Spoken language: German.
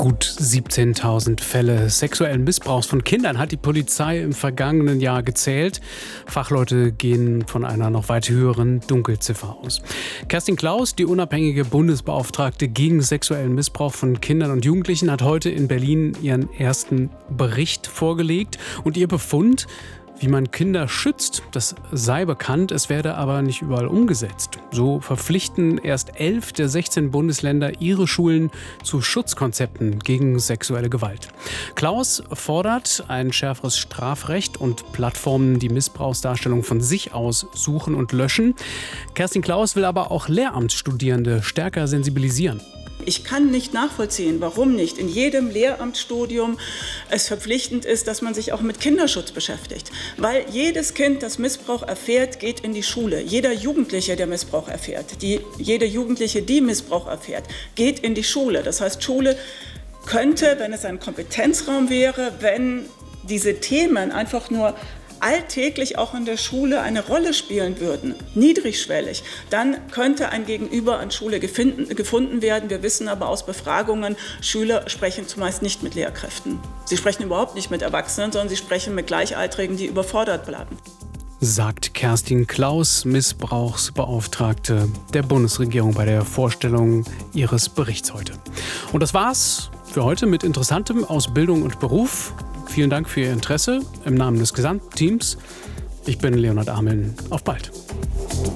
Gut 17.000 Fälle sexuellen Missbrauchs von Kindern hat die Polizei im vergangenen Jahr gezählt. Fachleute gehen von einer noch weit höheren Dunkelziffer aus. Kerstin Klaus, die unabhängige Bundesbeauftragte gegen sexuellen Missbrauch von Kindern und Jugendlichen, hat heute in Berlin ihren ersten Bericht vorgelegt. Und ihr Befund: Wie man Kinder schützt, das sei bekannt, es werde aber nicht überall umgesetzt. So verpflichten erst 11 der 16 Bundesländer ihre Schulen zu Schutzkonzepten gegen sexuelle Gewalt. Klaus fordert ein schärferes Strafrecht und Plattformen, die Missbrauchsdarstellung von sich aus suchen und löschen. Kerstin Klaus will aber auch Lehramtsstudierende stärker sensibilisieren. Ich kann nicht nachvollziehen, warum nicht in jedem Lehramtsstudium es verpflichtend ist, dass man sich auch mit Kinderschutz beschäftigt. Weil jedes Kind, das Missbrauch erfährt, geht in die Schule. Jeder Jugendliche, der Missbrauch erfährt, jede Jugendliche, die Missbrauch erfährt, geht in die Schule. Das heißt, Schule könnte, wenn es ein Kompetenzraum wäre, wenn diese Themen einfach nur alltäglich auch in der Schule eine Rolle spielen würden, niedrigschwellig, dann könnte ein Gegenüber an Schule gefunden werden. Wir wissen aber aus Befragungen, Schüler sprechen zumeist nicht mit Lehrkräften. Sie sprechen überhaupt nicht mit Erwachsenen, sondern sie sprechen mit Gleichaltrigen, die überfordert bleiben. Sagt Kerstin Klaus, Missbrauchsbeauftragte der Bundesregierung, bei der Vorstellung ihres Berichts heute. Und das war's für heute mit Interessantem aus Bildung und Beruf. Vielen Dank für Ihr Interesse im Namen des Gesamtteams. Ich bin Leonhard Ameln. Auf bald.